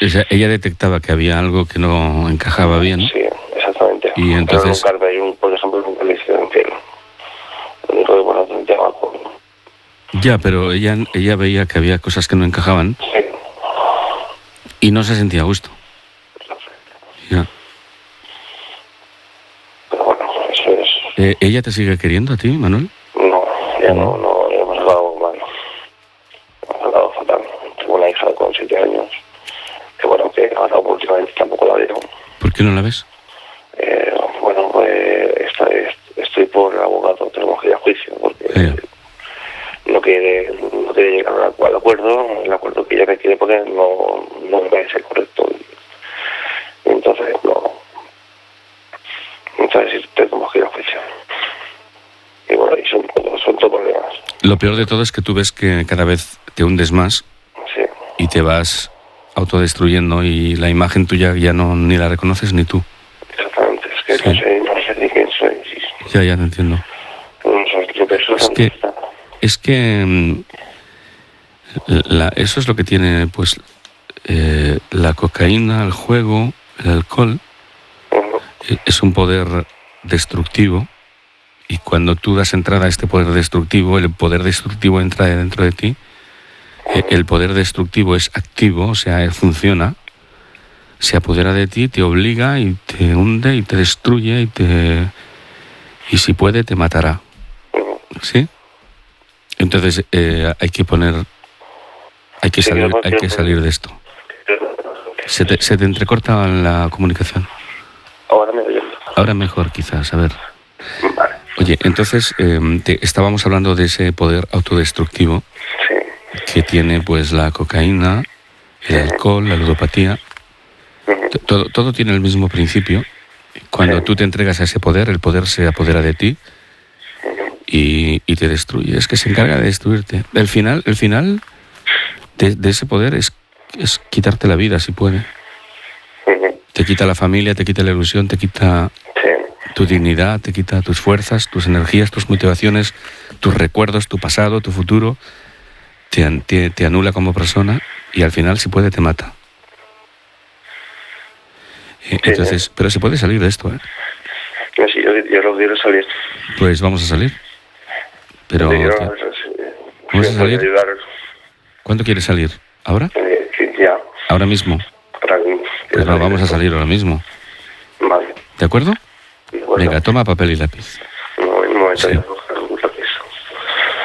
O sea, ella detectaba que había algo que no encajaba bien. Sí, exactamente. Y entonces... Pero por ejemplo, nunca le hicieron infiel. Lo único que por un tema alcohol. Ya, pero ella veía que había cosas que no encajaban Sí. y no se sentía a gusto. Ya. Pero bueno, eso es... ¿Ella te sigue queriendo a ti, Manuel? No, ya no hemos hablado mal. Hemos hablado fatal. Tengo una hija con 7 años. Que bueno, que ahora últimamente tampoco la veo. ¿Por qué no la ves? Bueno, estoy por el abogado, tenemos que ir a juicio, porque no quiere llegar al acuerdo, el acuerdo que ella me quiere poner no me parece correcto. Y entonces, no. Entonces, tenemos que ir a juicio. Y bueno, y son todos problemas. Lo peor de todo es que tú ves que cada vez te hundes más. Sí. Y te vas autodestruyendo y la imagen tuya ya ni la reconoces ni tú. Exactamente, es que sí. no sé ni quién soy. Ya te entiendo. No soy qué persona. Es que eso es lo que tiene, pues, la cocaína, el juego, el alcohol. Es un poder destructivo y cuando tú das entrada a este poder destructivo, el poder destructivo entra dentro de ti. El poder destructivo es activo, o sea, funciona, se apodera de ti, te obliga y te hunde y te destruye y si puede te matará. ¿Sí? Entonces hay que salir de esto. Se te entrecorta la comunicación. Ahora me oye. Ahora mejor, quizás, a ver. Vale. Oye, entonces estábamos hablando de ese poder autodestructivo. Sí. Que tiene pues la cocaína, el alcohol, la ludopatía. Todo tiene el mismo principio. Cuando tú te entregas a ese poder, el poder se apodera de ti y te destruye. Es que se encarga de destruirte. El final de ese poder es quitarte la vida, si puede. Te quita la familia, te quita la ilusión, te quita tu dignidad, te quita tus fuerzas, tus energías, tus motivaciones, tus recuerdos, tu pasado, tu futuro. Te anula como persona y al final, si puede, te mata. Entonces, pero se puede salir de esto, ¿eh? Sí, yo lo quiero salir. Pues vamos a salir. Pero ¿vamos a salir? ¿Cuándo quieres salir? ¿Ahora? Ya. ¿Ahora mismo? Pues no, vamos a salir ahora mismo. Vale. ¿De acuerdo? De acuerdo. Venga, toma papel y lápiz. Un momento. Sí.